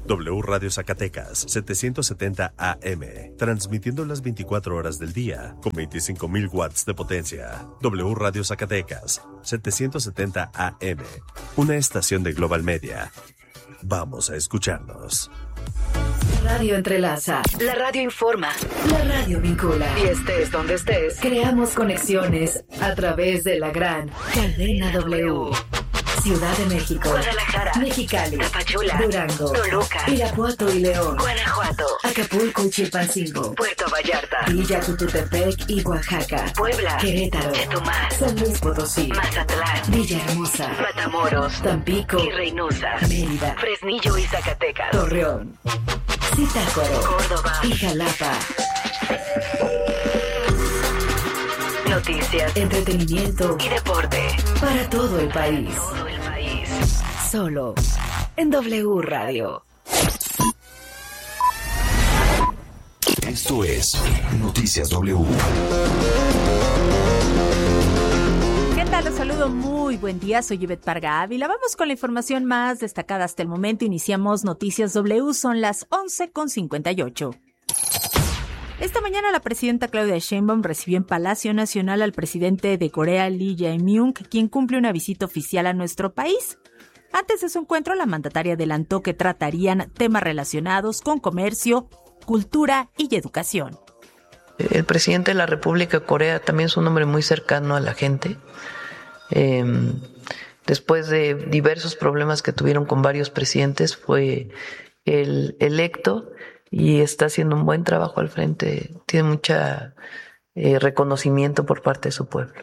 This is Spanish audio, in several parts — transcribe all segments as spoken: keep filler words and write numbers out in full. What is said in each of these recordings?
W Radio Zacatecas, setecientos setenta A M, transmitiendo las veinticuatro horas del día, con veinticinco mil watts de potencia. W Radio Zacatecas, setecientos setenta A M, una estación de Global Media. Vamos a escucharnos. Radio entrelaza, la radio informa, la radio vincula. Y estés donde estés, creamos conexiones a través de la gran cadena W. Ciudad de México, Guadalajara, Mexicali, Tapachula, Durango, Toluca, Irapuato y León, Guanajuato, Acapulco y Chilpancingo, Puerto Vallarta, Villa Tututepec y Oaxaca, Puebla, Querétaro, Chetumal, San Luis Potosí, Mazatlán, Villahermosa, Matamoros, Tampico y Reynosa, Mérida, Fresnillo y Zacatecas, Torreón, Zitácuaro, Córdoba y Jalapa. Noticias, entretenimiento y deporte para todo el país. Todo el país. Solo en W Radio. Esto es Noticias W. ¿Qué tal? Los saludo, muy buen día, soy Ivette Parga Ávila. Vamos con la información más destacada hasta el momento. Iniciamos Noticias W, son las once con cincuenta y ocho. Esta mañana la presidenta Claudia Sheinbaum recibió en Palacio Nacional al presidente de Corea, Lee Jae-myung, quien cumple una visita oficial a nuestro país. Antes de su encuentro, la mandataria adelantó que tratarían temas relacionados con comercio, cultura y educación. El presidente de la República de Corea también es un hombre muy cercano a la gente. Eh, después de diversos problemas que tuvieron con varios presidentes, fue el electo y está haciendo un buen trabajo al frente. Tiene mucha eh, reconocimiento por parte de su pueblo.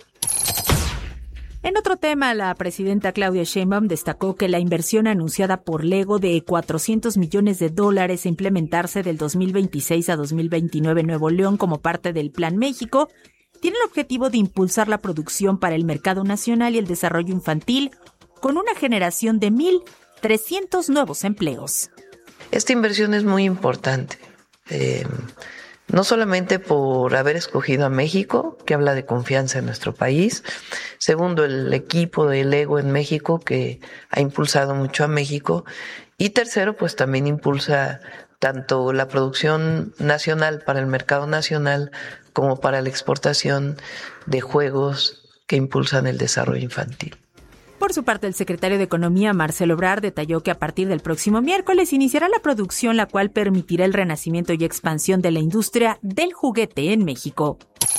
En otro tema, la presidenta Claudia Sheinbaum destacó que la inversión anunciada por Lego de cuatrocientos millones de dólares a implementarse del dos mil veintiséis a dos mil veintinueve en Nuevo León como parte del Plan México tiene el objetivo de impulsar la producción para el mercado nacional y el desarrollo infantil con una generación de mil trescientos nuevos empleos. Esta inversión es muy importante, eh, no solamente por haber escogido a México, que habla de confianza en nuestro país. Segundo, el equipo de Lego en México, que ha impulsado mucho a México. Y tercero, pues también impulsa tanto la producción nacional para el mercado nacional como para la exportación de juegos que impulsan el desarrollo infantil. Por su parte, el secretario de Economía, Marcelo Ebrard, detalló que a partir del próximo miércoles iniciará la producción, la cual permitirá el renacimiento y expansión de la industria del juguete en México.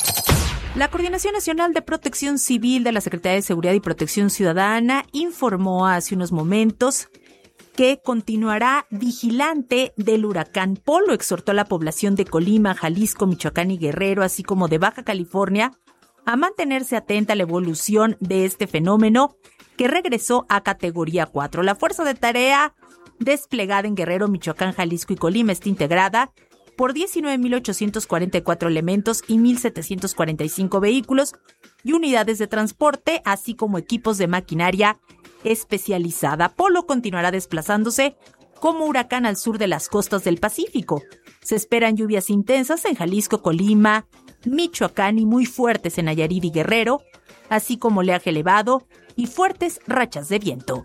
La Coordinación Nacional de Protección Civil de la Secretaría de Seguridad y Protección Ciudadana informó hace unos momentos que continuará vigilante del huracán Polo. Exhortó a la población de Colima, Jalisco, Michoacán y Guerrero, así como de Baja California, a mantenerse atenta a la evolución de este fenómeno que regresó a categoría cuatro. La fuerza de tarea desplegada en Guerrero, Michoacán, Jalisco y Colima está integrada por diecinueve mil ochocientos cuarenta y cuatro elementos y mil setecientos cuarenta y cinco vehículos y unidades de transporte, así como equipos de maquinaria especializada. Polo continuará desplazándose como huracán al sur de las costas del Pacífico. Se esperan lluvias intensas en Jalisco, Colima, Michoacán y muy fuertes en Nayarit y Guerrero, así como oleaje elevado y fuertes rachas de viento.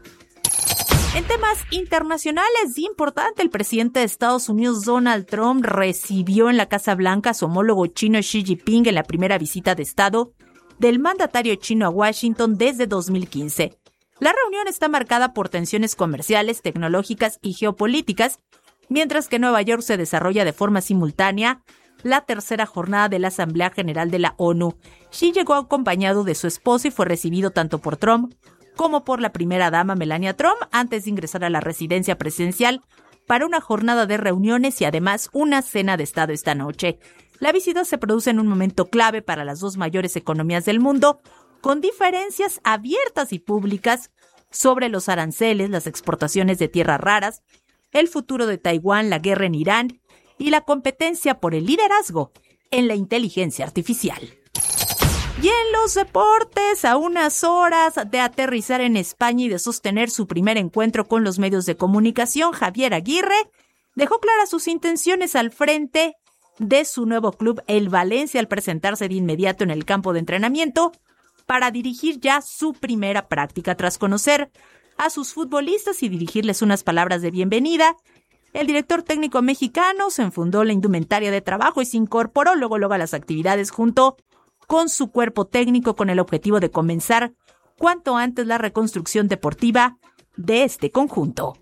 En temas internacionales, importante, el presidente de Estados Unidos, Donald Trump, recibió en la Casa Blanca a su homólogo chino Xi Jinping en la primera visita de Estado del mandatario chino a Washington desde dos mil quince. La reunión está marcada por tensiones comerciales, tecnológicas y geopolíticas, mientras que Nueva York se desarrolla de forma simultánea la tercera jornada de la Asamblea General de la ONU. Xi llegó acompañado de su esposo y fue recibido tanto por Trump como por la primera dama Melania Trump antes de ingresar a la residencia presidencial para una jornada de reuniones y además una cena de Estado esta noche. La visita se produce en un momento clave para las dos mayores economías del mundo, con diferencias abiertas y públicas sobre los aranceles, las exportaciones de tierras raras, el futuro de Taiwán, la guerra en Irán y la competencia por el liderazgo en la inteligencia artificial. Y en los deportes, a unas horas de aterrizar en España y de sostener su primer encuentro con los medios de comunicación, Javier Aguirre dejó claras sus intenciones al frente de su nuevo club, el Valencia, al presentarse de inmediato en el campo de entrenamiento para dirigir ya su primera práctica. Tras conocer a sus futbolistas y dirigirles unas palabras de bienvenida, El director técnico mexicano se enfundó la indumentaria de trabajo y se incorporó luego, luego a las actividades junto con su cuerpo técnico con el objetivo de comenzar cuanto antes la reconstrucción deportiva de este conjunto.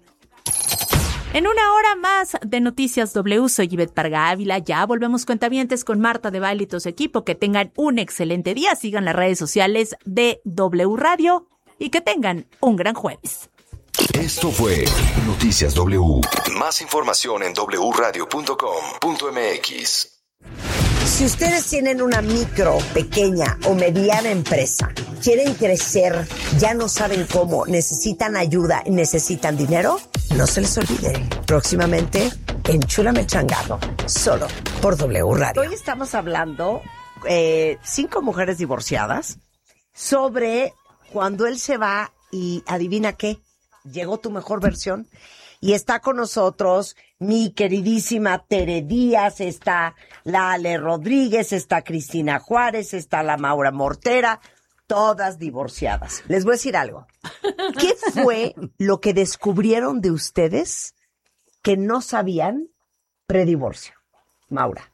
En una hora más de Noticias W, soy Ivette Parga Ávila. Ya volvemos cuentavientes con Marta de Baile y todo su equipo. Que tengan un excelente día. Sigan las redes sociales de W Radio y que tengan un gran jueves. Esto fue Noticias W. Más información en doble u radio punto com punto m x. Si ustedes tienen una micro, pequeña o mediana empresa, quieren crecer, ya no saben cómo, necesitan ayuda y necesitan dinero, no se les olvide. Próximamente, Enchúlame Changado, solo por W Radio. Hoy estamos hablando, eh, cinco mujeres divorciadas, sobre cuando él se va y adivina qué, llegó tu mejor versión. Y está con nosotros mi queridísima Tere Díaz, está la Ale Rodríguez, está Cristina Juárez, está la Maura Mortera, todas divorciadas. Les voy a decir algo. ¿Qué fue lo que descubrieron de ustedes que no sabían predivorcio? Maura.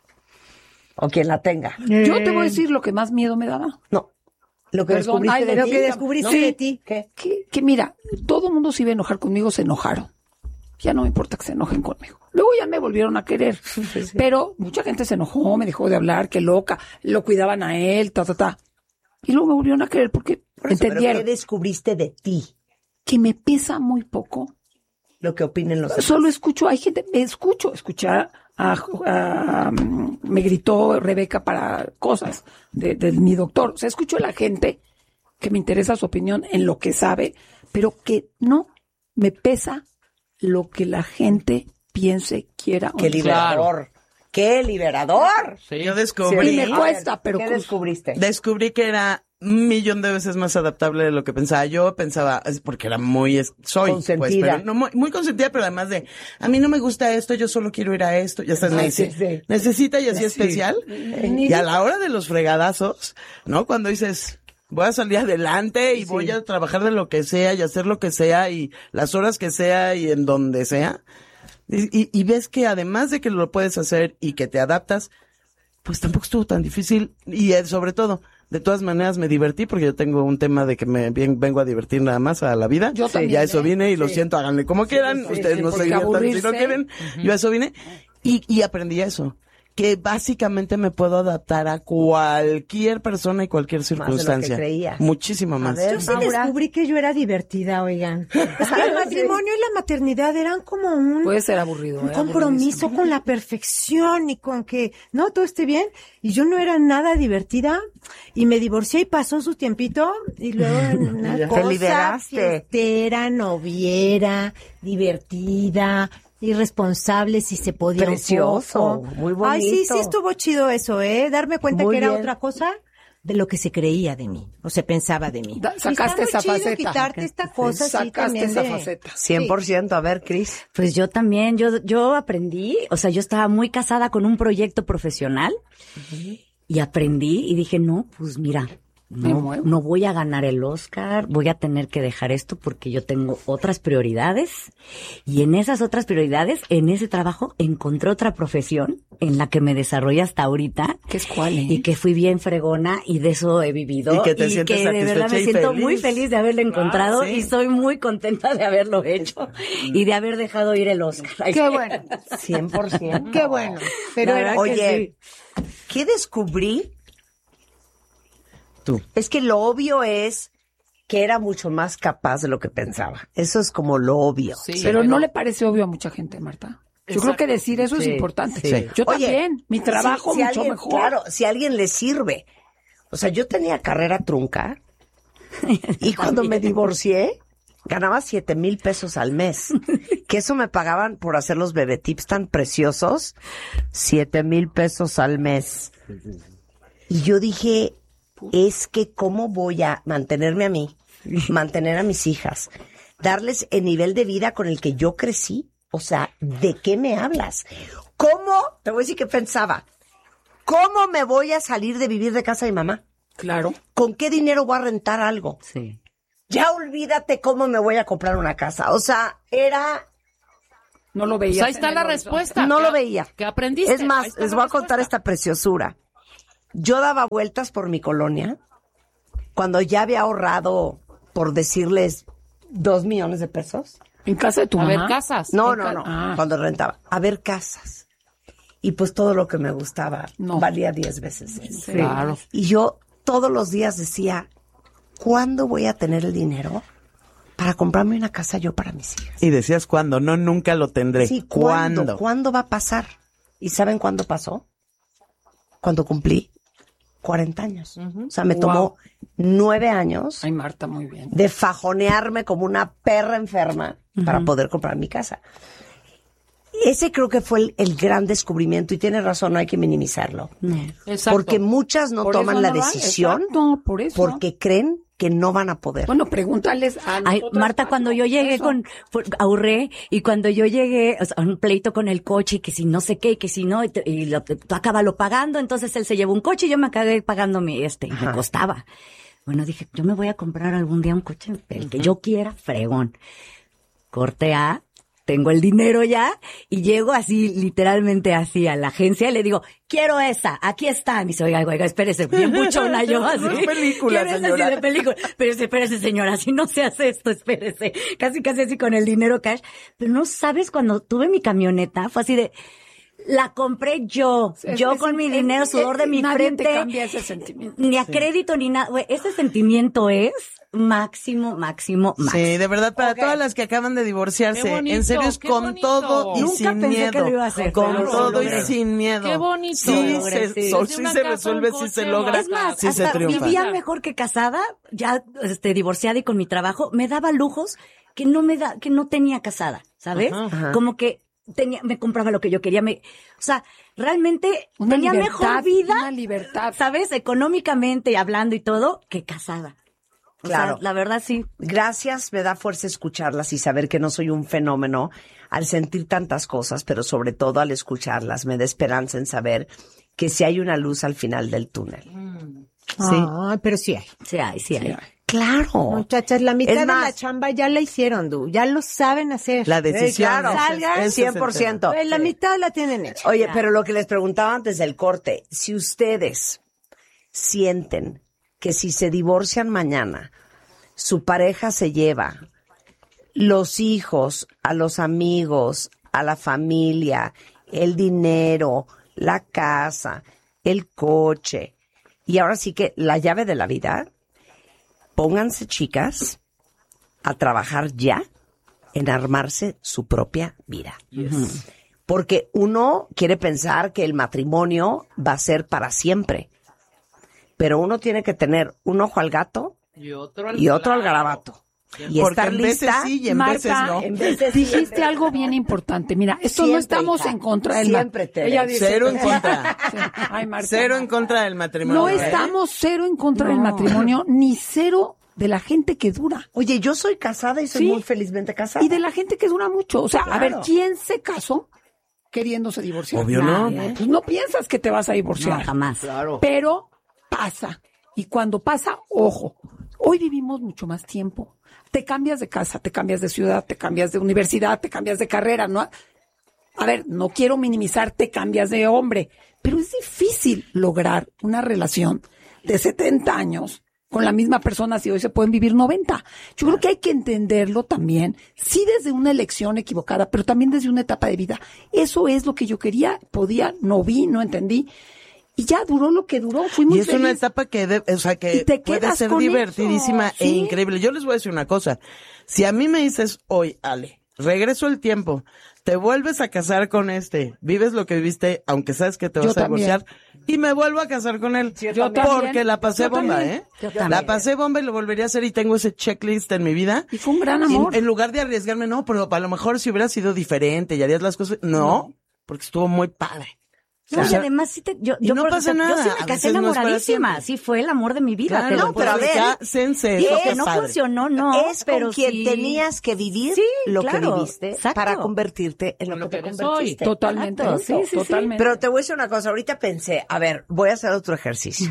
O quien la tenga. Eh, Yo te voy a decir lo que más miedo me daba. No. Lo que Perdón, descubriste ay, de lo ti. que descubriste ¿no? de ti. ¿Qué? Que, que mira, todo el mundo se iba a enojar conmigo, se enojaron. Ya no me importa que se enojen conmigo. Luego ya me volvieron a querer. Sí, sí. Pero mucha gente se enojó, me dejó de hablar, qué loca. Lo cuidaban a él, ta, ta, ta. Y luego me volvieron a querer porque Por eso, entendieron. ¿pero qué descubriste de ti? Que me pesa muy poco. Lo que opinen los demás. Solo escucho, hay gente, me escucho, escuchar a, a, a, me gritó Rebeca para cosas de, de mi doctor. O sea, escucho a la gente que me interesa su opinión en lo que sabe, pero que no me pesa lo que la gente piense, quiera. ¡Qué liberador! Claro. ¡Qué liberador! Sí, yo descubrí. Sí, me cuesta, pero... ¿Qué descubriste? Descubrí que era un millón de veces más adaptable de lo que pensaba. Yo pensaba, es porque era muy, soy, consentida. Pues, pero no, muy, muy consentida, pero además de, a mí no me gusta esto, yo solo quiero ir a esto. Ya sabes, me dice, sí, sí. necesita y así sí. especial. Y a la hora de los fregadazos, ¿no? Cuando dices, voy a salir adelante y sí. voy a trabajar de lo que sea y hacer lo que sea y las horas que sea y en donde sea. Y, y, y ves que además de que lo puedes hacer y que te adaptas, pues tampoco estuvo tan difícil. Y eh, sobre todo, de todas maneras me divertí porque yo tengo un tema de que me bien, vengo a divertir nada más a la vida. Yo también. Y a eso vine y lo sí. siento, háganle como quieran. Sí, Ustedes sí, no se diviertan si no quieren. Uh-huh. Yo a eso vine y, y aprendí eso. Que básicamente me puedo adaptar a cualquier persona y cualquier circunstancia. Más de lo que creías. Muchísimo más. Ver, yo sí Maura. descubrí que yo era divertida, oigan. Es que el matrimonio y la maternidad eran como un... Puede ser aburrido. Un ¿eh? compromiso con la perfección y con que, no, todo esté bien. Y yo no era nada divertida y me divorcié y pasó su tiempito y luego en una cosa liberaste. Fiestera, noviera, divertida... irresponsable si se podía. Precioso, un poco. Muy bonito. Ay, sí, sí estuvo chido eso, ¿eh? Darme cuenta muy que era bien. otra cosa de lo que se creía de mí, o se pensaba de mí. Da, sacaste esa chido faceta. Quitarte esta cosa, sí, sí, sacaste esa de... faceta. cien por ciento. A ver, Cris. Pues yo también, yo, yo aprendí, o sea, yo estaba muy casada con un proyecto profesional uh-huh. y aprendí y dije, no, pues mira, no, no voy a ganar el Oscar, voy a tener que dejar esto porque yo tengo otras prioridades y en esas otras prioridades, en ese trabajo, encontré otra profesión en la que me desarrollé hasta ahorita. ¿Qué es cuál, eh? Y que fui bien fregona y de eso he vivido. Y que te y sientes que de verdad me siento feliz. muy feliz de haberlo encontrado ah, sí. y soy muy contenta de haberlo hecho y de haber dejado ir el Oscar. Qué bueno. cien por ciento. Qué bueno. Pero era Oye, que sí. ¿qué descubrí? Tú. Es que lo obvio es que era mucho más capaz de lo que pensaba. Eso es como lo obvio. Sí, pero, pero no le parece obvio a mucha gente, Marta. Yo Exacto. creo que decir eso sí, es importante. Sí. Yo Oye, también. Mi trabajo si, si mucho alguien, mejor. Claro, si a alguien le sirve. O sea, yo tenía carrera trunca y cuando me divorcié ganaba siete mil pesos al mes. Que eso me pagaban por hacer los bebé tips tan preciosos. Siete mil pesos al mes. Y yo dije... es que cómo voy a mantenerme a mí, mantener a mis hijas, darles el nivel de vida con el que yo crecí. O sea, ¿de qué me hablas? ¿Cómo? Te voy a decir qué pensaba. ¿Cómo me voy a salir de vivir de casa de mi mamá? Claro. ¿Con qué dinero voy a rentar algo? Sí. Ya olvídate cómo me voy a comprar una casa. O sea, era No lo veía. Pues ahí está la respuesta. No ¿Qué- lo veía. ¿Qué aprendiste? Es más, Ahí está les la voy a contar respuesta. esta preciosura. Yo daba vueltas por mi colonia cuando ya había ahorrado, por decirles, dos millones de pesos. ¿En casa de tu A mamá? ver, casas. No, En no, ca- no. Ah. Cuando rentaba. A ver casas. Y pues todo lo que me gustaba No. valía diez veces eso. Sí. Claro. Y yo todos los días decía, ¿cuándo voy a tener el dinero para comprarme una casa yo para mis hijas? Y decías cuándo, no, nunca lo tendré. Sí, ¿cuándo? ¿Cuándo? ¿Cuándo va a pasar? ¿Y saben cuándo pasó? Cuando cumplí cuarenta años. O sea, me tomó Wow. nueve años Ay, Marta, muy bien. de fajonearme como una perra enferma para poder comprar mi casa. Ese creo que fue el, el gran descubrimiento y tiene razón, no hay que minimizarlo. Exacto. Porque muchas no Por toman eso la no lo hay, decisión exacto, por eso. porque creen que no van a poder. Bueno, pregúntales a Ay, nosotras Marta, cuando yo llegué eso. con, por- ahorré, y cuando yo llegué, o sea, a un pleito con el coche, y que si no sé qué, y que si no, y, te- y lo, tú acábalo pagando, entonces él se llevó un coche y yo me acabé pagando mi, este, y me costaba. Bueno, dije, yo me voy a comprar algún día un coche, el que yo quiera, fregón. Corte A, tengo el dinero ya, y llego así, literalmente así, a la agencia, y le digo, quiero esa, aquí está. Me dice, oiga, oiga, espérese, bien buchona yo, así. No es película, "Quiero esa, señora". así de película. Espérese, espérese, señora, si no se hace esto, espérese. Casi, casi así con el dinero cash. Pero no sabes, cuando tuve mi camioneta, fue así de, la compré yo, Es- yo es- con mi es- dinero, sudor de es- mi nadie frente. te cambia ese sentimiento. Ni a crédito ni nada. Güey, ese sentimiento es máximo, máximo, máximo. Sí, de verdad, para todas las que acaban de divorciarse, Qué bonito, en serio es qué con bonito. todo y Nunca sin pensé miedo. que lo iba a hacer, con pero lo todo y logré. sin miedo. Qué bonito. Sí, Lo logré, se, sí. so- Desde sí una se casa, resuelve, un sí se coche, logra, Es más, sí se hasta triunfa. vivía mejor que casada, ya este, divorciada y con mi trabajo, me daba lujos que no me da, que no tenía casada, ¿sabes? Ajá. Como que tenía, me compraba lo que yo quería, me, o sea, realmente Una tenía libertad, mejor vida, una libertad. ¿sabes? Económicamente hablando y todo, que casada. O Claro. sea, la verdad sí. Gracias, me da fuerza escucharlas y saber que no soy un fenómeno al sentir tantas cosas, pero sobre todo al escucharlas me da esperanza en saber que sí hay una luz al final del túnel. Sí. Ah, pero sí hay. Sí hay, sí hay. Claro. Muchachas, la mitad Es de más- la chamba ya la hicieron, Du. Ya lo saben hacer. La decisión. claro, ese es- salgan, ese es el cien por ciento. Pues la mitad la tienen hecha. Oye, pero lo que les preguntaba antes del corte, si ustedes sienten que si se divorcian mañana, su pareja se lleva los hijos, a los amigos, a la familia, el dinero, la casa, el coche, y ahora sí que la llave de la vida, pónganse, chicas, a trabajar ya en armarse su propia vida. Porque uno quiere pensar que el matrimonio va a ser para siempre, pero uno tiene que tener un ojo al gato Y otro al y otro al claro. garabato. Y Porque estar en veces lista. sí y en Marta, veces no. en veces sí, dijiste en algo bien importante. Mira, esto Siempre, no estamos hija. en contra del Siempre, ma- Tere. Ella dice- Cero en contra. Sí. Ay, Marta, Cero en Marta. contra del matrimonio. No ¿eh? estamos cero en contra del matrimonio, ni cero de la gente que dura. Oye, yo soy casada y soy Sí. muy felizmente casada. Y de la gente que dura mucho. O sea, a ver, Claro. ¿quién se casó queriéndose divorciar? Obvio no. Nadie. Pues no piensas que te vas a divorciar. No, jamás. Pero pasa. Y cuando pasa, ojo, hoy vivimos mucho más tiempo. Te cambias de casa, te cambias de ciudad, te cambias de universidad, te cambias de carrera, ¿no? A ver, no quiero minimizar, te cambias de hombre, pero es difícil lograr una relación de setenta años con la misma persona si hoy se pueden vivir noventa. Yo creo que hay que entenderlo también, sí desde una elección equivocada, pero también desde una etapa de vida. Eso es lo que yo quería, podía, no vi, no entendí. Y ya duró lo que duró, fui muy Y es feliz. una etapa que, de- o sea, Y que te puede quedas ser con divertidísima eso, e ¿sí? increíble. Yo les voy a decir una cosa. Si a mí me dices hoy, Ale, regreso el tiempo, te vuelves a casar con este, vives lo que viviste, aunque sabes que te Yo vas a también. divorciar, y me vuelvo a casar con él. Yo también. Porque la pasé Yo bomba, también. ¿eh? Yo también. La pasé bomba y lo volvería a hacer y tengo ese checklist en mi vida. Y fue un gran Y amor. en lugar de arriesgarme, no, pero a lo mejor si hubiera sido diferente y harías las cosas, no, porque estuvo muy padre. No, O sea, y además sí te, yo, y yo no por pasa ejemplo, nada, Yo sí a me casé veces no es para enamoradísima, siempre. sí fue el amor de mi vida. Claro, te lo no, puedo pero a decir. ver, cásense, Sí, eso que qué no padre. funcionó, no, es pero con quien sí. tenías que vivir Sí, lo claro, que viviste exacto. para convertirte en lo, Lo que que te eres convertiste. Totalmente, Exacto, sí, sí, sí. totalmente. Pero te voy a decir una cosa, ahorita pensé, a ver, voy a hacer otro ejercicio.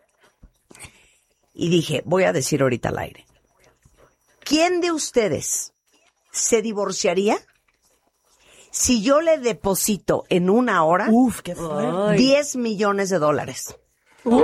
Y dije, voy a decir ahorita al aire. ¿Quién de ustedes se divorciaría si yo le deposito en una hora Uf, qué fuerte. diez millones de dólares. Uf.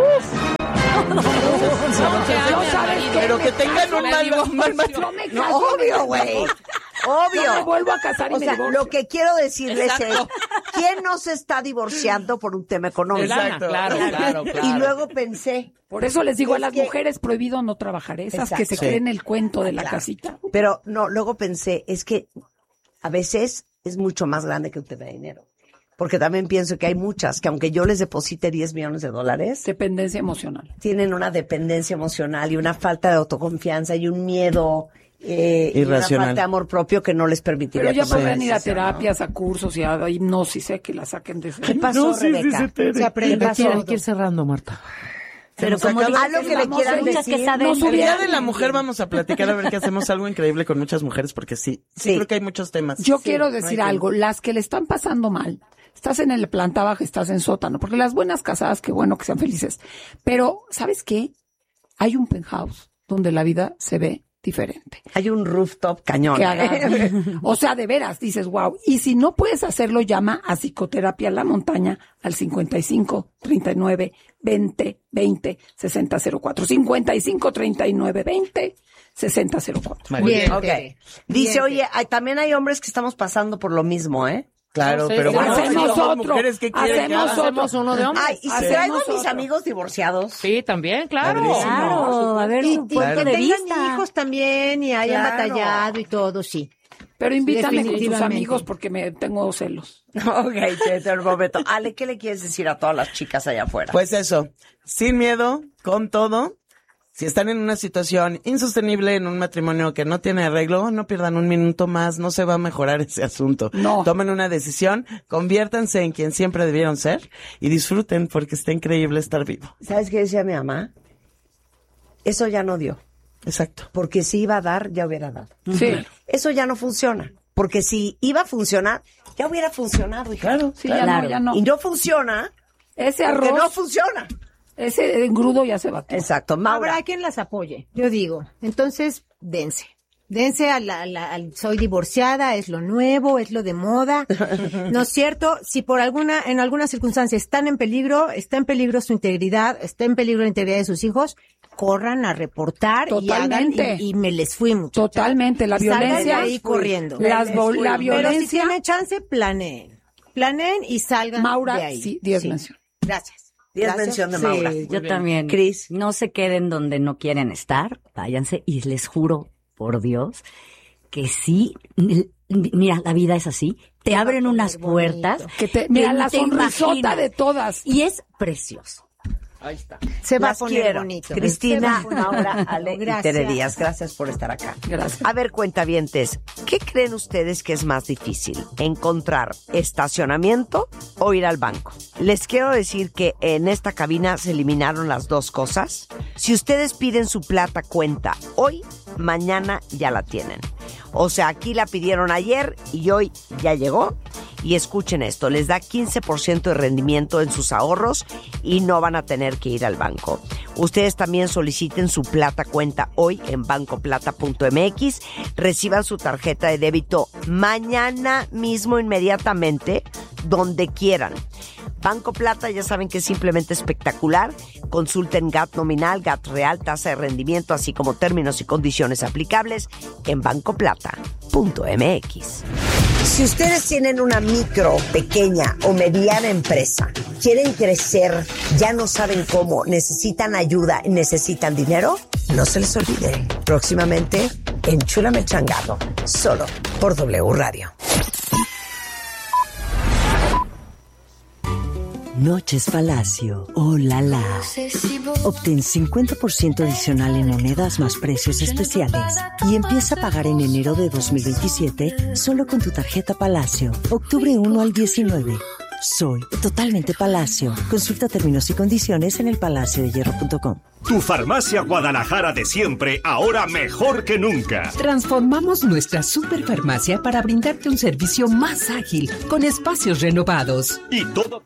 Pero que tengan un mal, mal matrimonio. No, obvio, güey. Obvio. Yo me vuelvo a casar y o me sea, divorcio. lo que quiero decirles Exacto. es, ¿quién no se está divorciando por un tema económico? Exacto. Claro, claro, claro. Y luego pensé, Por eso les digo Es a las que- mujeres prohibido no trabajar, esas Exacto. que se Sí. creen el cuento de la Claro. casita. pero no, luego pensé, es que a veces es mucho más grande que un tema de dinero. Porque también pienso que hay muchas que aunque yo les deposite diez millones de dólares, Dependencia emocional. tienen una dependencia emocional y una falta de autoconfianza y un miedo eh, y una Irracional. falta de amor propio que no les permitiría Pero ya tomar podrían una ir a decisión, ¿no? terapias, a cursos y a hipnosis, ¿eh? Que la saquen de ese. ¿Qué pasó, Rebeca? Se aprende pasó? todo. Hay que ir cerrando, Marta. Pero nos como acaba- dices, Algo que le vamos, quieran hay muchas decir. que saben. No El día hubiera- de la mujer vamos a platicar a ver que hacemos algo increíble con muchas mujeres porque sí, sí, Sí. creo que hay muchos temas. Yo Sí, quiero no hay decir que- algo, las que le están pasando mal, estás en el planta baja, estás en sótano, porque las buenas casadas, qué bueno que sean felices. Pero, ¿sabes qué? Hay un penthouse donde la vida se ve diferente. Hay un rooftop cañón. Que ¿eh? hagan. O sea, de veras, dices, wow. Y si no puedes hacerlo, llama a Psicoterapia La Montaña al cincuenta y cinco, treinta y nueve, veinte, veinte, sesenta cero cuatro. cincuenta y cinco, treinta y nueve, veinte, sesenta cero cuatro. Muy bien. Ok. Dice, oye, hay- también hay hombres que estamos pasando por lo mismo, ¿eh? Claro, Sí, pero sí, bueno, hacemos si somos otro, mujeres, ¿qué quieren que hacemos haga? otro. Hacemos uno de hombres. Ay, y si Hacemos traigo a mis otro. amigos divorciados. Sí, también, claro. Padrísimo. Claro, a ver Y, su y punto que de tengan vista. hijos también y hayan Claro. batallado y todo, sí. Pero invítame con tus Definitivamente. amigos porque me tengo celos. Ok, Cheto, un momento. Ale, ¿qué le quieres decir a todas las chicas allá afuera? Pues eso, sin miedo, con todo. Si están en una situación insostenible, en un matrimonio que no tiene arreglo, no pierdan un minuto más, no se va a mejorar ese asunto. No. Tomen una decisión, conviértanse en quien siempre debieron ser y disfruten porque está increíble estar vivo. ¿Sabes qué decía mi mamá? Eso ya no dio. Exacto. Porque si iba a dar, ya hubiera dado. Sí. Eso ya no funciona. Porque si iba a funcionar, ya hubiera funcionado. hija. Claro, Sí, ya Claro. no, ya no. Y no funciona Ese porque arroz, no funciona. ese engrudo ya se batió. Exacto. Maura. Habrá quien las apoye, yo digo. Entonces, dense. Dense a la, a la- al soy divorciada, es lo nuevo, es lo de moda. ¿No es cierto? Si por alguna, en alguna circunstancia están en peligro, está en peligro su integridad, está en peligro la integridad de sus hijos, corran a reportar y hagan, Totalmente. y, y me les fui mucho. Totalmente, la Salgan de violencia. ahí corriendo. Las vo- la Pero si violencia. tienen chance, planeen. Planeen y salgan Maura, de ahí. sí, diez mención. Gracias. Diez Gracias. mención de Sí, Maura. yo también. Cris. No se queden donde no quieren estar, váyanse y les juro, por Dios, que sí, m- mira, la vida es así, te abren unas puertas. Que te, mira, ni la te sonrisota imaginas. de todas. Y es precioso. Se va Las a poner quiero. bonito. Cristina, Se va a poner Maura, bonito. Ale y Gracias. Tere Díaz, gracias por estar acá. Gracias. A ver, cuentavientes, ¿qué creen ustedes que es más difícil? ¿Encontrar estacionamiento o ir al banco? Les quiero decir que en esta cabina se eliminaron las dos cosas. Si ustedes piden su plata cuenta hoy, mañana ya la tienen. O sea, aquí la pidieron ayer y hoy ya llegó. Y escuchen esto, les da quince por ciento de rendimiento en sus ahorros y no van a tener que ir al banco. Ustedes también soliciten su plata cuenta hoy en banco plata punto m x, reciban su tarjeta de débito mañana mismo inmediatamente, donde quieran. Banco Plata ya saben que es simplemente espectacular. Consulten G A T nominal, G A T real, tasa de rendimiento, así como términos y condiciones aplicables en banco plata punto m x. Si ustedes tienen una micro, pequeña o mediana empresa, quieren crecer, ya no saben cómo, necesitan ayuda y necesitan dinero, no se les olvide. Próximamente, Enchúlame el Changarro, solo por W Radio. Noches Palacio. Oh, la la. Obtén cincuenta por ciento adicional en monedas más precios especiales y empieza a pagar en enero de dos mil veintisiete solo con tu tarjeta Palacio. Octubre uno al diecinueve. Soy totalmente Palacio. Consulta términos y condiciones en el palacio de hierro punto com. Tu farmacia Guadalajara de siempre, ahora mejor que nunca. Transformamos nuestra superfarmacia para brindarte un servicio más ágil, con espacios renovados. Y todo...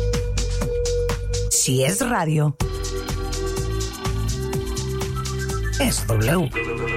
Si es radio, es W.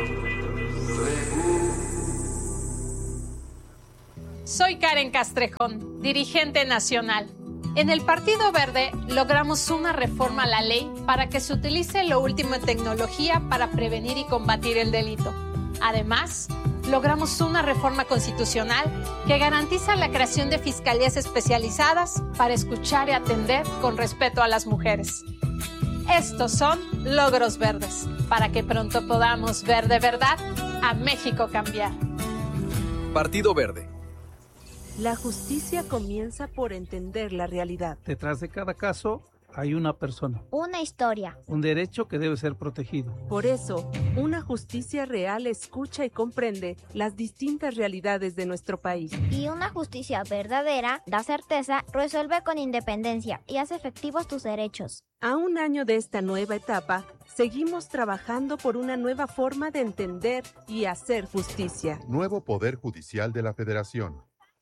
Soy Karen Castrejón, dirigente nacional. En el Partido Verde logramos una reforma a la ley para que se utilice lo último en tecnología para prevenir y combatir el delito. Además, logramos una reforma constitucional que garantiza la creación de fiscalías especializadas para escuchar y atender con respeto a las mujeres. Estos son logros verdes, para que pronto podamos ver de verdad a México cambiar. Partido Verde. La justicia comienza por entender la realidad. Detrás de cada caso hay una persona. Una historia. Un derecho que debe ser protegido. Por eso, una justicia real escucha y comprende las distintas realidades de nuestro país. Y una justicia verdadera da certeza, resuelve con independencia y hace efectivos tus derechos. A un año de esta nueva etapa, seguimos trabajando por una nueva forma de entender y hacer justicia. Nuevo Poder Judicial de la Federación.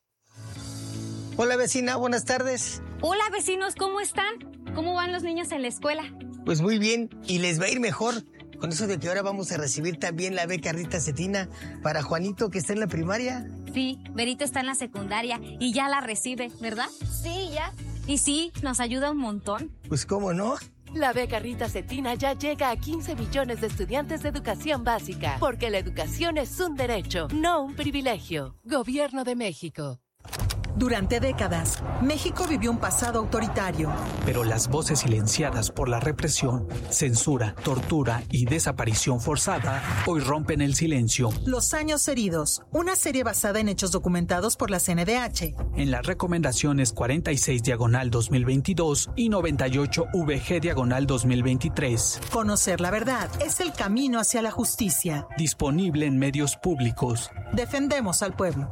Hola vecina, buenas tardes. Hola vecinos, ¿cómo están? ¿Cómo van los niños en la escuela? Pues muy bien, y les va a ir mejor. Con eso de que ahora vamos a recibir también la beca Rita Cetina para Juanito, que está en la primaria. Sí, Berito está en la secundaria y ya la recibe, ¿verdad? Sí, ya. Y sí, nos ayuda un montón. Pues cómo no. La beca Rita Cetina ya llega a quince millones de estudiantes de educación básica, porque la educación es un derecho, no un privilegio. Gobierno de México. Durante décadas, México vivió un pasado autoritario. Pero las voces silenciadas por la represión, censura, tortura y desaparición forzada hoy rompen el silencio. Los años heridos, una serie basada en hechos documentados por la C N D H. En las recomendaciones cuarenta y seis diagonal dos mil veintidós y noventa y ocho V G diagonal dos mil veintitrés. Conocer la verdad es el camino hacia la justicia. Disponible en medios públicos. Defendemos al pueblo.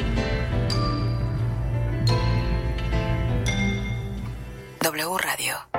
W Radio.